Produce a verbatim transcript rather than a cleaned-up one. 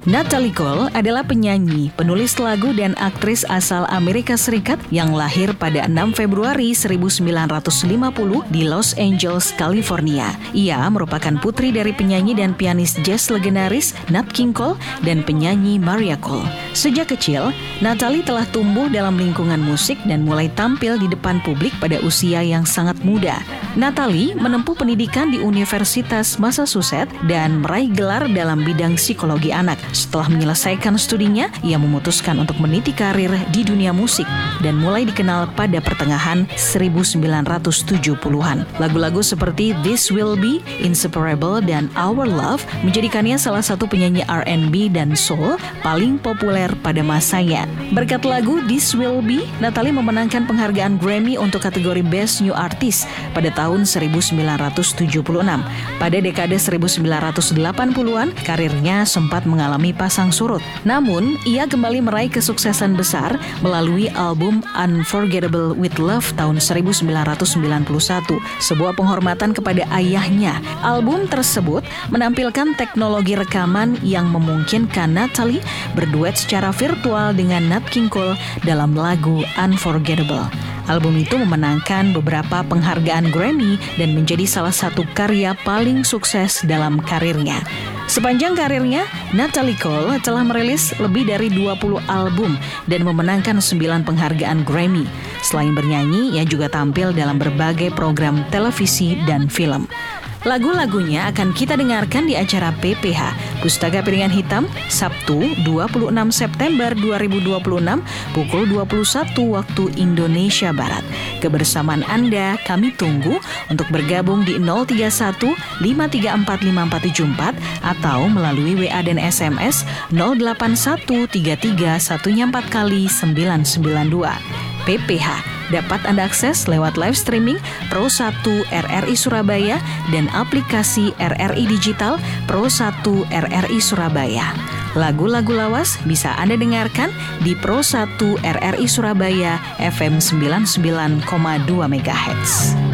Natalie Cole adalah penyanyi, penulis lagu dan aktris asal Amerika Serikat yang lahir pada enam Februari seribu sembilan ratus lima puluh di Los Angeles, California. Ia merupakan putri dari penyanyi dan pianis jazz legendaris Nat King Cole dan penyanyi Mariah Cole. Sejak kecil, Natalie telah tumbuh dalam lingkungan musik dan mulai tampil di depan publik pada usia yang sangat muda. Natalie menempuh pendidikan di Universitas Massachusetts dan meraih gelar dalam bidang psikologi anak. Setelah menyelesaikan studinya, ia memutuskan untuk meniti karir di dunia musik dan mulai dikenal pada pertengahan seribu sembilan ratus tujuh puluhan. Lagu-lagu seperti This Will Be, Inseparable, dan Our Love menjadikannya salah satu penyanyi R and B dan soul paling populer pada masanya. Berkat lagu This Will Be, Natalie memenangkan penghargaan Grammy untuk kategori Best New Artist pada tahun seribu sembilan ratus tujuh puluh enam. Pada dekade seribu sembilan ratus delapan puluhan, karirnya sempat mengalami pasang surut. Namun, ia kembali meraih kesuksesan besar melalui album Unforgettable with Love tahun seribu sembilan ratus sembilan puluh satu, sebuah penghormatan kepada ayahnya. Album tersebut menampilkan teknologi rekaman yang memungkinkan Natalie berduet secara virtual dengan Nat King Cole dalam lagu Unforgettable. Album itu memenangkan beberapa penghargaan Grammy dan menjadi salah satu karya paling sukses dalam karirnya. Sepanjang karirnya, Natalie Cole telah merilis lebih dari dua puluh album dan memenangkan sembilan penghargaan Grammy. Selain bernyanyi, ia juga tampil dalam berbagai program televisi dan film. Lagu-lagunya akan kita dengarkan di acara P P H, Pustaka Piringan Hitam, Sabtu dua puluh enam September dua ribu dua puluh enam, pukul dua puluh satu waktu Indonesia Barat. Kebersamaan Anda kami tunggu untuk bergabung di nol tiga satu lima tiga empat lima empat tujuh empat atau melalui W A dan S M S nol delapan satu tiga tiga satu empat kali sembilan sembilan dua. P P H dapat Anda akses lewat live streaming Pro satu R R I Surabaya dan aplikasi R R I Digital Pro satu R R I Surabaya. Lagu-lagu lawas bisa Anda dengarkan di Pro satu R R I Surabaya F M sembilan puluh sembilan koma dua megahertz.